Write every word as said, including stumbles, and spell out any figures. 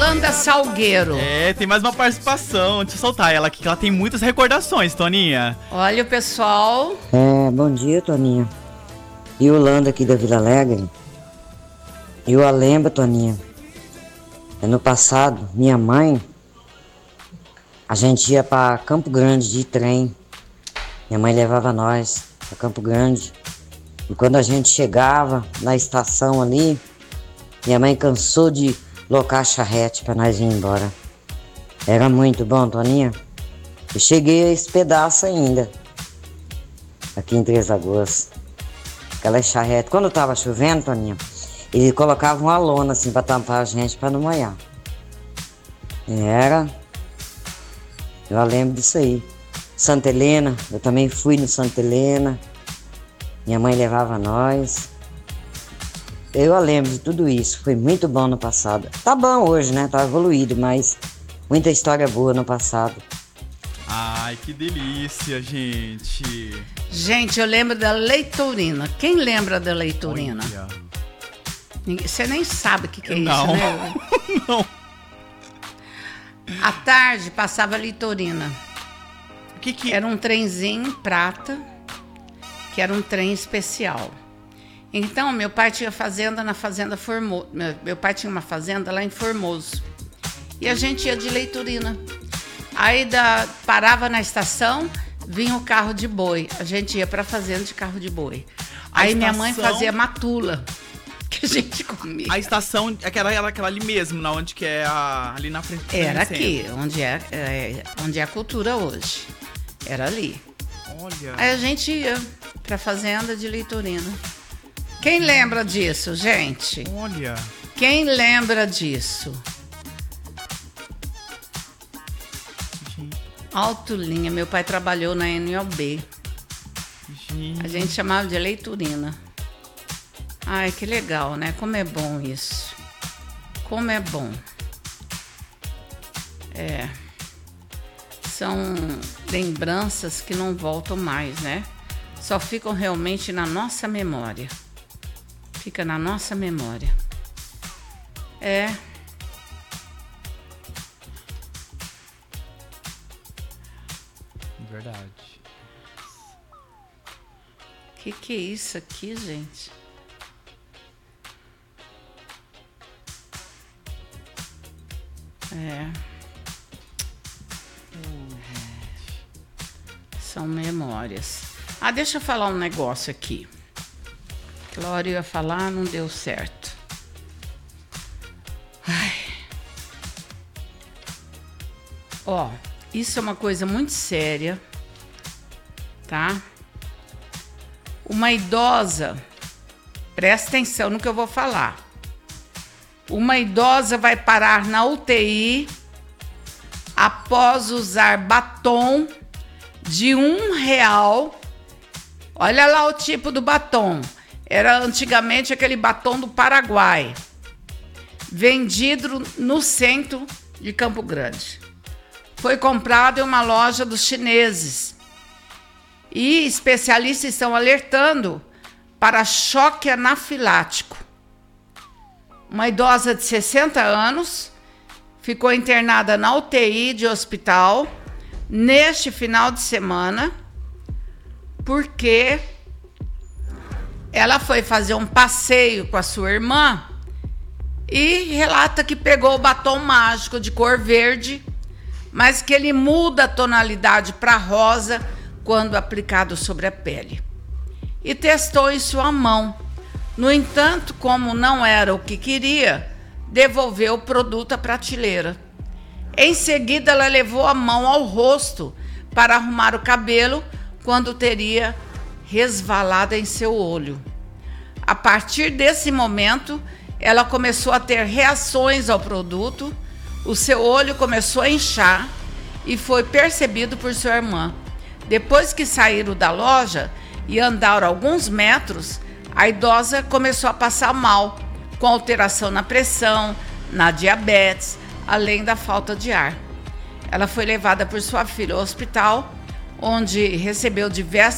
Yolanda Salgueiro. É, tem mais uma participação. Deixa eu soltar ela aqui, que ela tem muitas recordações, Toninha. Olha o pessoal. É, bom dia, Toninha. Yolanda aqui da Vila Alegre. Eu a lembro, Toninha. No passado, minha mãe, a gente ia para Campo Grande de trem. Minha mãe levava nós para Campo Grande. E quando a gente chegava na estação ali, minha mãe cansou de locar a charrete para nós ir embora. Era muito bom, Toninha. Eu cheguei a esse pedaço ainda, aqui em Três Lagoas. Aquela charrete. Quando tava chovendo, Toninha, ele colocava uma lona assim para tampar a gente para não molhar. Era. Eu lembro disso aí. Santa Helena, eu também fui no Santa Helena. Minha mãe levava nós. Eu lembro de tudo isso. Foi muito bom no passado. Tá bom hoje, né? Tá evoluído, mas muita história boa no passado. Ai, que delícia, gente. Gente, eu lembro da Leitorina. Quem lembra da Leitorina? Olha. Você nem sabe o que, que é Não. isso, né? Não. À tarde passava a Leitorina. O que que... Era um trenzinho prata, que era um trem especial. Então, meu pai tinha fazenda na Fazenda Formoso. Meu, meu pai tinha uma fazenda lá em Formoso. E a gente ia de Leitorina. Aí da, parava na estação, vinha o carro de boi. A gente ia para a fazenda de carro de boi. A Aí estação... minha mãe fazia matula, que a gente comia. A estação, aquela, era aquela ali mesmo, na onde que é a, ali na frente. Era aqui, onde é, é, onde é a cultura hoje. Era ali. Olha. Aí a gente ia para a fazenda de Leitorina. Quem lembra disso, gente? Olha. Quem lembra disso? Autolinha, meu pai trabalhou na N O B. Gente. A gente chamava de Leitorina. Ai, que legal, né? Como é bom isso. Como é bom. É. São lembranças que não voltam mais, né? Só ficam realmente na nossa memória. Fica na nossa memória. É. Verdade. Que que é isso aqui, gente? É. São memórias. Ah, deixa eu falar um negócio aqui. Glória ia falar, não deu certo. Ai. Ó, isso é uma coisa muito séria, tá? Uma idosa, presta atenção no que eu vou falar. Uma idosa vai parar na U T I após usar batom de um real. Olha lá o tipo do batom. Era antigamente aquele batom do Paraguai, vendido no centro de Campo Grande. Foi comprado em uma loja dos chineses. E especialistas estão alertando para choque anafilático. Uma idosa de sessenta anos ficou internada na U T I de hospital neste final de semana porque ela foi fazer um passeio com a sua irmã e relata que pegou o batom mágico de cor verde, mas que ele muda a tonalidade para rosa quando aplicado sobre a pele. E testou em sua mão. No entanto, como não era o que queria, devolveu o produto à prateleira. Em seguida, ela levou a mão ao rosto para arrumar o cabelo quando teria resvalado em seu olho. A partir desse momento, ela começou a ter reações ao produto, o seu olho começou a inchar e foi percebido por sua irmã. Depois que saíram da loja e andaram alguns metros, a idosa começou a passar mal, com alteração na pressão, na diabetes, além da falta de ar. Ela foi levada por sua filha ao hospital, onde recebeu diversas